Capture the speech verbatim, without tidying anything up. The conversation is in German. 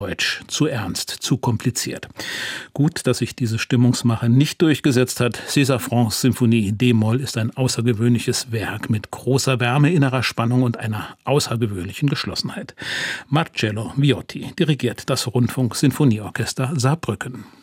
Deutsch, zu ernst, zu kompliziert. Gut, dass sich diese Stimmungsmache nicht durchgesetzt hat. César Francs Symphonie D-Moll ist ein außergewöhnliches Werk mit großer Wärme, innerer Spannung und einer außergewöhnlichen Geschlossenheit. Marcello Viotti dirigiert das Rundfunk-Sinfonieorchester Saarbrücken.